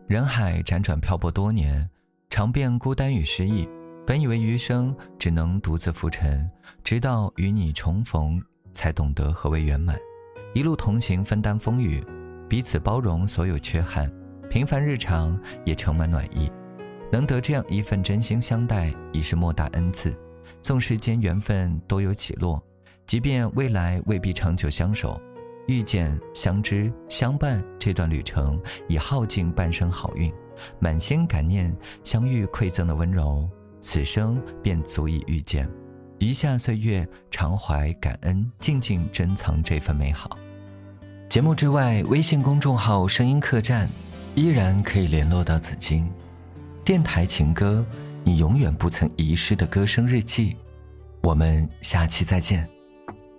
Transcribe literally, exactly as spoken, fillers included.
人海辗转漂泊多年，尝遍孤单与失意，本以为余生只能独自浮沉，直到与你重逢，才懂得何为圆满。一路同行，分担风雨，彼此包容所有缺憾，平凡日常也盛满暖意。能得这样一份真心相待，已是莫大恩赐。纵世间缘分都有起落，即便未来未必长久相守，遇见、相知、相伴这段旅程已耗尽半生好运，满心感念相遇馈赠的温柔，此生便足以遇见。余下岁月常怀感恩，静静珍藏这份美好。节目之外，微信公众号声音客栈依然可以联络到紫金。电台情歌，你永远不曾遗失的歌声日记。我们下期再见。